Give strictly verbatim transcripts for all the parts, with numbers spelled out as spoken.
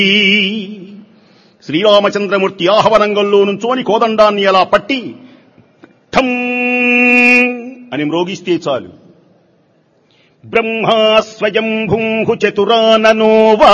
శ్రీరామచంద్రమూర్తి ఆహవరంగంలో నుంచోని కోదండాన్ని అలా పట్టి ఠం అని మ్రోగిస్తే చాలు. బ్రహ్మా స్వయంభూ చతురాననోవా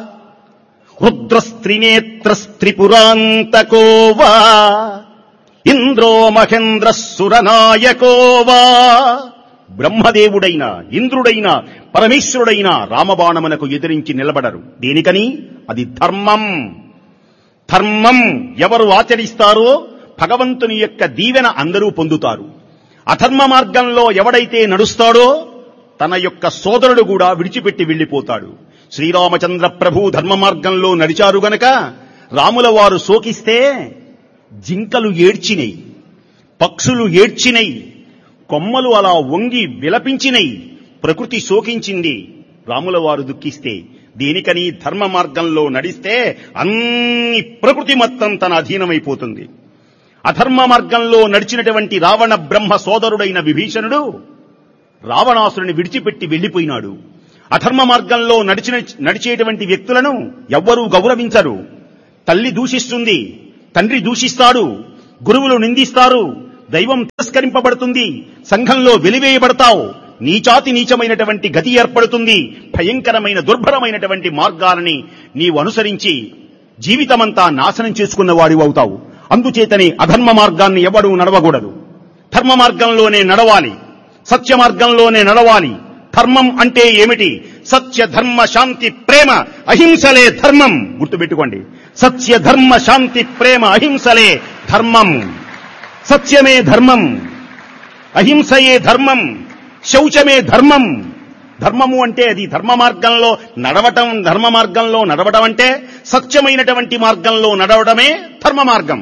రుద్రస్త్రినేత్రస్త్రిపురాంతకోవా ఇంద్రో మహేంద్ర సురనాయకోవా. బ్రహ్మదేవుడైనా ఇంద్రుడైనా పరమేశ్వరుడైనా రామబాణమునకు ఎదిరించి నిలబడరు. దేనికని? అది ధర్మం. ధర్మం ఎవరు ఆచరిస్తారో భగవంతుని యొక్క దీవెన అందరూ పొందుతారు. అధర్మ మార్గంలో ఎవడైతే నడుస్తాడో తన యొక్క సోదరుడు కూడా విడిచిపెట్టి వెళ్లిపోతాడు. శ్రీరామచంద్ర ప్రభు ధర్మ మార్గంలో నడిచారు గనక రాముల వారు శోకిస్తే జింకలు ఏడ్చినై, పక్షులు ఏడ్చినై, కొమ్మలు అలా వంగి విలపించినై, ప్రకృతి శోకించింది రాముల వారు దుఃఖిస్తే. దేనికని? ధర్మ మార్గంలో నడిస్తే అన్ని ప్రకృతి మొత్తం తన అధీనమైపోతుంది. అధర్మ మార్గంలో నడిచినటువంటి రావణ బ్రహ్మ సోదరుడైన విభీషణుడు రావణాసురుని విడిచిపెట్టి వెళ్లిపోయినాడు. అధర్మ మార్గంలో నడిచిన నడిచేటువంటి వ్యక్తులను ఎవ్వరూ గౌరవించరు. తల్లి దూషిస్తుంది, తండ్రి దూషిస్తాడు, గురువులు నిందిస్తారు, దైవం తిరస్కరింపబడుతుంది, సంఘంలో వెలివేయబడతావు, నీచాతి నీచమైనటువంటి గతి ఏర్పడుతుంది. భయంకరమైన దుర్భరమైనటువంటి మార్గాలని నీవు అనుసరించి జీవితమంతా నాశనం చేసుకున్న వాడివి అవుతావు. అందుచేతనే అధర్మ మార్గాన్ని ఎవడూ నడవకూడదు. ధర్మ మార్గంలోనే నడవాలి, సత్య మార్గంలోనే నడవాలి. ధర్మం అంటే ఏమిటి? సత్య ధర్మ శాంతి ప్రేమ అహింసలే ధర్మం. గుర్తుపెట్టుకోండి, సత్య ధర్మ శాంతి ప్రేమ అహింసలే ధర్మం. సత్యమే ధర్మం, అహింసయే ధర్మం, శౌచమే ధర్మం. ధర్మము అంటే అది ధర్మ మార్గంలో నడవటం. ధర్మ మార్గంలో నడవటం అంటే సత్యమైనటువంటి మార్గంలో నడవడమే ధర్మ మార్గం.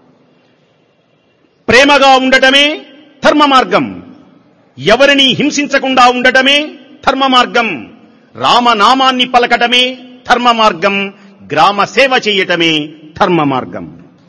ప్రేమగా ఉండటమే ధర్మ మార్గం. ఎవరిని హింసించకుండా ఉండటమే ధర్మ మార్గం. రామనామాన్ని పలకటమే ధర్మ మార్గం. గ్రామ సేవ చేయటమే ధర్మ మార్గం.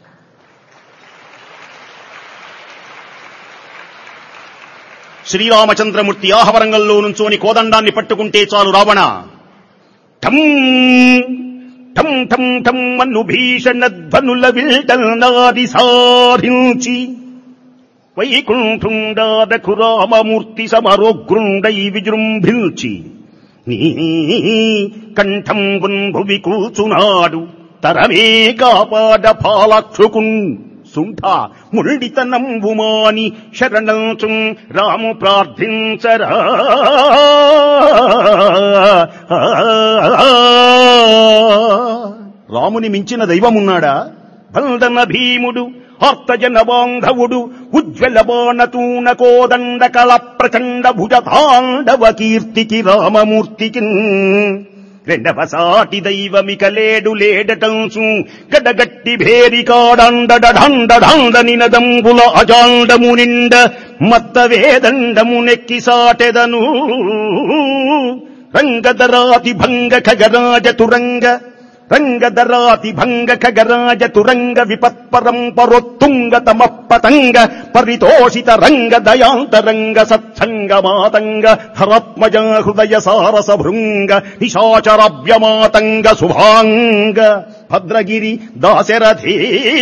శ్రీరామచంద్రమూర్తి ఆహవరంగంలో నుంచోని కోదండాన్ని పట్టుకుంటే చాలు రావణ ఠం ఠం ఠం ఠం అను భీషణ ధ్వనుల విల్టల్నాది సారించి వైకుంఠుండాదకు రామమూర్తి సమరోగ్రుండై విజృంభిల్చి నీ కంఠం భువి కూచునాడు తరమే కాపాడ పాలక్షుకున్ సుంఠ ముల్డితనంబుమాని శరణంచు రాము ప్రార్థించరా. రాముని మించిన దైవమున్నాడా? బల్దన భీముడు ఆర్తజన బాంధవుడు ఉజ్వల బాణతూన కోదండ కళ ప్రచండ భుజ తాండవ కీర్తికి రామమూర్తికి రెండవ సాటి దైవమిక లేడు లేడటంచు గడగట్టి భేరికాడండడండడండ నినదంబుల అజాండము నిండ మత్త వేదండము నెక్కి సాటెదను రంగదరాతి భంగ ఖగరాజ తురంగ రంగదరాతి భంగ ఖగరాజ తురంగ విపత్పరం పరొత్తుంగ తమపతంగ పరితోషిత రంగ దయాంతరంగ సత్సంగ మాతంగ హరాత్మజ హృదయ సారస భృంగ నిశాచరాభ్యమాతంగ శుభాంగ భద్రగిరి దాశరథీ